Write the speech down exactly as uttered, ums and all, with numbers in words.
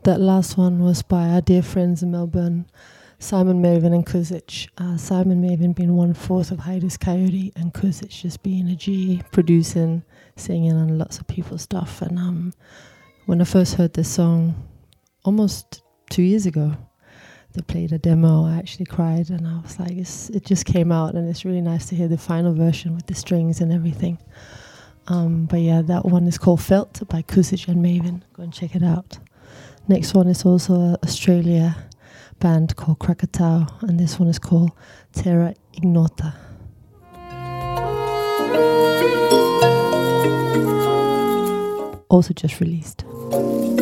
That last one was by our dear friends in Melbourne, Simon Maven and Kuzic. Uh, Simon Maven being one fourth of Hiatus Coyote, and Kuzic just being a G, producing, singing on lots of people's stuff. And um, when I first heard this song, almost two years ago, they played a demo. I actually cried, and I was like, it's, it just came out, and it's really nice to hear the final version with the strings and everything. Um, but yeah, that one is called Felt by Kuzic and Maven. Go and check it out. Next one is also an Australia band called Krakatau, and this one is called Terra Ignota. Also just released.